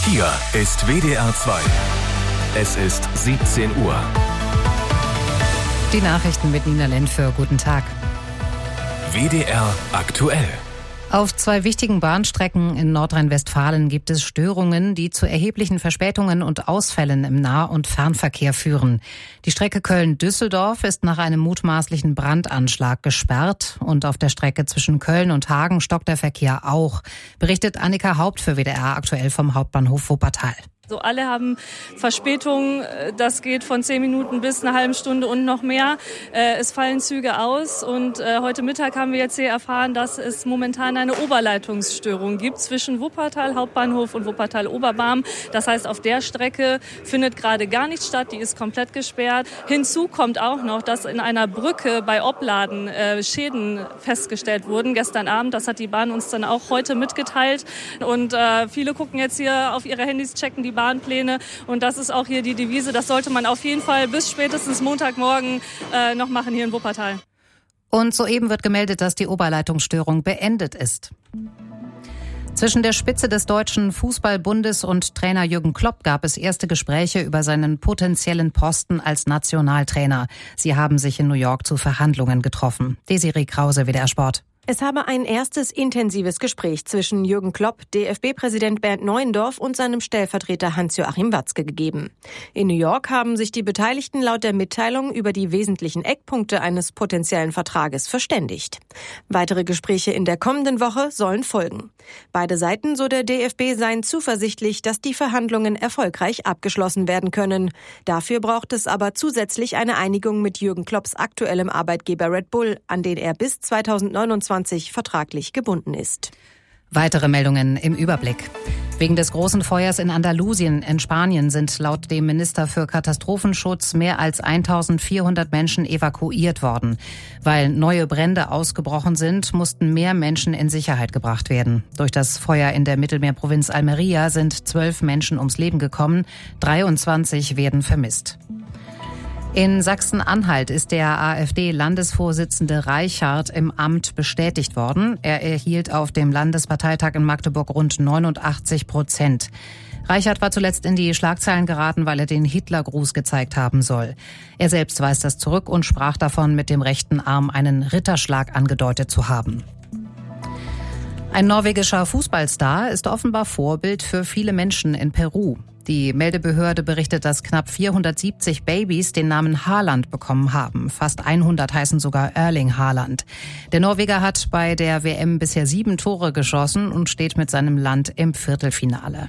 Hier ist WDR 2. Es ist 17 Uhr. Die Nachrichten mit Nina Lentföhr. Guten Tag. WDR aktuell. Auf 2 wichtigen Bahnstrecken in Nordrhein-Westfalen gibt es Störungen, die zu erheblichen Verspätungen und Ausfällen im Nah- und Fernverkehr führen. Die Strecke Köln-Düsseldorf ist nach einem mutmaßlichen Brandanschlag gesperrt und auf der Strecke zwischen Köln und Hagen stockt der Verkehr auch, berichtet Annika Haupt für WDR aktuell vom Hauptbahnhof Wuppertal. So, alle haben Verspätung, das geht von 10 Minuten bis eine halbe Stunde und noch mehr. Es fallen Züge aus und heute Mittag haben wir jetzt hier erfahren, dass es momentan eine Oberleitungsstörung gibt zwischen Wuppertal Hauptbahnhof und Wuppertal Oberbarm. Das heißt, auf der Strecke findet gerade gar nichts statt, die ist komplett gesperrt. Hinzu kommt auch noch, dass in einer Brücke bei Opladen Schäden festgestellt wurden gestern Abend. Das hat die Bahn uns dann auch heute mitgeteilt und viele gucken jetzt hier auf ihre Handys, checken die Bahnpläne und das ist auch hier die Devise. Das sollte man auf jeden Fall bis spätestens Montagmorgen noch machen hier in Wuppertal. Und soeben wird gemeldet, dass die Oberleitungsstörung beendet ist. Zwischen der Spitze des Deutschen Fußballbundes und Trainer Jürgen Klopp gab es erste Gespräche über seinen potenziellen Posten als Nationaltrainer. Sie haben sich in New York zu Verhandlungen getroffen. Desiree Krause, WDR Sport. Es habe ein erstes intensives Gespräch zwischen Jürgen Klopp, DFB-Präsident Bernd Neuendorf und seinem Stellvertreter Hans-Joachim Watzke gegeben. In New York haben sich die Beteiligten laut der Mitteilung über die wesentlichen Eckpunkte eines potenziellen Vertrages verständigt. Weitere Gespräche in der kommenden Woche sollen folgen. Beide Seiten, so der DFB, seien zuversichtlich, dass die Verhandlungen erfolgreich abgeschlossen werden können. Dafür braucht es aber zusätzlich eine Einigung mit Jürgen Klopps aktuellem Arbeitgeber Red Bull, an den er bis 2029 vertraglich gebunden ist. Weitere Meldungen im Überblick. Wegen des großen Feuers in Andalusien in Spanien sind laut dem Minister für Katastrophenschutz mehr als 1400 Menschen evakuiert worden. Weil neue Brände ausgebrochen sind, mussten mehr Menschen in Sicherheit gebracht werden. Durch das Feuer in der Mittelmeerprovinz Almería sind 12 Menschen ums Leben gekommen, 23 werden vermisst. In Sachsen-Anhalt ist der AfD-Landesvorsitzende Reichard im Amt bestätigt worden. Er erhielt auf dem Landesparteitag in Magdeburg rund 89%. Reichard war zuletzt in die Schlagzeilen geraten, weil er den Hitlergruß gezeigt haben soll. Er selbst weist das zurück und sprach davon, mit dem rechten Arm einen Ritterschlag angedeutet zu haben. Ein norwegischer Fußballstar ist offenbar Vorbild für viele Menschen in Peru. Die Meldebehörde berichtet, dass knapp 470 Babys den Namen Haaland bekommen haben. Fast 100 heißen sogar Erling Haaland. Der Norweger hat bei der WM bisher 7 Tore geschossen und steht mit seinem Land im Viertelfinale.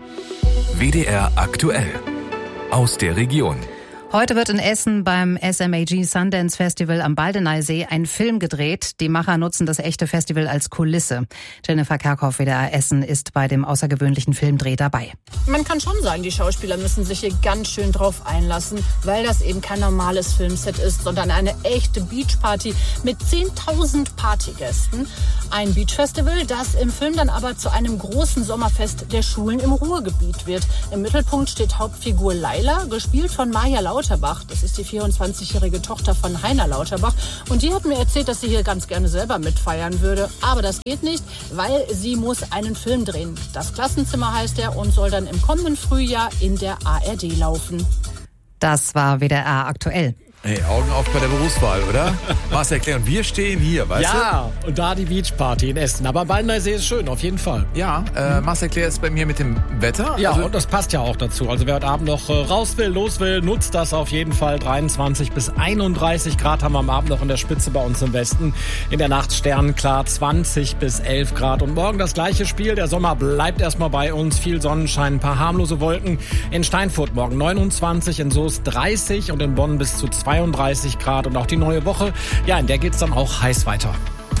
WDR aktuell. Aus der Region. Heute wird in Essen beim SMAG Sundance Festival am Baldeneysee ein Film gedreht. Die Macher nutzen das echte Festival als Kulisse. Jennifer Kerkhoff, WDR Essen, ist bei dem außergewöhnlichen Filmdreh dabei. Man kann schon sagen, die Schauspieler müssen sich hier ganz schön drauf einlassen, weil das eben kein normales Filmset ist, sondern eine echte Beachparty mit 10.000 Partygästen. Ein Beachfestival, das im Film dann aber zu einem großen Sommerfest der Schulen im Ruhrgebiet wird. Im Mittelpunkt steht Hauptfigur Laila, gespielt von Maja Lauterbach. Das ist die 24-jährige Tochter von Heiner Lauterbach. Und die hat mir erzählt, dass sie hier ganz gerne selber mitfeiern würde. Aber das geht nicht, weil sie muss einen Film drehen. Das Klassenzimmer heißt er und soll dann im kommenden Frühjahr in der ARD laufen. Das war WDR aktuell. Hey, Augen auf bei der Berufswahl, oder? Mach's erklären. Wir stehen hier, weißt du? Ja, und da die Beachparty in Essen. Aber Baldeneysee ist schön, auf jeden Fall. Ja, Mach's erklärt ist bei mir mit dem Wetter. Ja, also, und das passt ja auch dazu. Also wer heute Abend noch raus will, los will, nutzt das auf jeden Fall. 23 bis 31 Grad haben wir am Abend noch in der Spitze bei uns im Westen. In der Nacht sternenklar 20 bis 11 Grad. Und morgen das gleiche Spiel. Der Sommer bleibt erstmal bei uns. Viel Sonnenschein, ein paar harmlose Wolken. In Steinfurt morgen 29, in Soest 30 und in Bonn bis zu 32 Grad und auch die neue Woche, ja, in der geht's dann auch heiß weiter.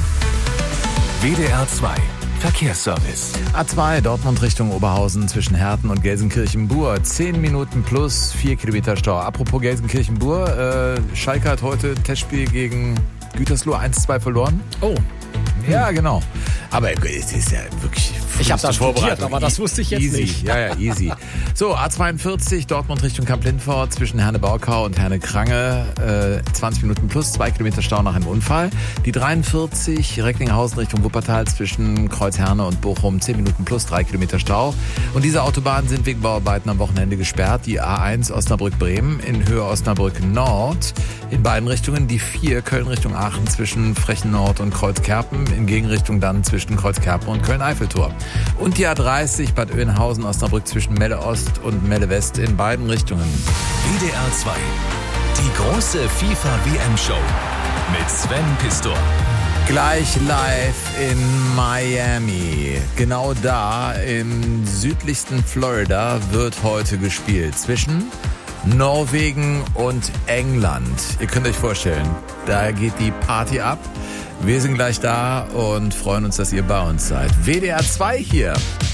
WDR 2 Verkehrsservice. A2 Dortmund Richtung Oberhausen zwischen Herten und Gelsenkirchen-Bur. 10 Minuten plus 4 Kilometer Stau. Apropos Gelsenkirchen-Bur, Schalke hat heute Testspiel gegen Gütersloh 1-2 verloren. Oh. Ja, genau. Aber es ist ja wirklich Ich habe das studiert, Vorbereitung. aber das wusste ich jetzt easy. nicht. Ja, easy. So, A42, Dortmund Richtung Kamp-Lindfort zwischen Herne-Baukau und Herne-Krange. 20 Minuten plus, 2 Kilometer Stau nach einem Unfall. Die 43, Recklinghausen Richtung Wuppertal zwischen Kreuzherne und Bochum. 10 Minuten plus, 3 Kilometer Stau. Und diese Autobahnen sind wegen Bauarbeiten am Wochenende gesperrt. Die A1 Osnabrück-Bremen in Höhe Osnabrück-Nord. In beiden Richtungen. Die 4 Köln Richtung Aachen zwischen Frechen-Nord und Kreuzkerpen. In Gegenrichtung dann zwischen Kreuzkerpen und Köln-Eiffeltor. Und die A30 Bad Oeynhausen Osnabrück zwischen Melle Ost und Melle West in beiden Richtungen. WDR 2. Die große FIFA-WM-Show mit Sven Pistor. Gleich live in Miami. Genau da im südlichsten Florida wird heute gespielt. Zwischen Norwegen und England. Ihr könnt euch vorstellen, da geht die Party ab. Wir sind gleich da und freuen uns, dass ihr bei uns seid. WDR 2 hier.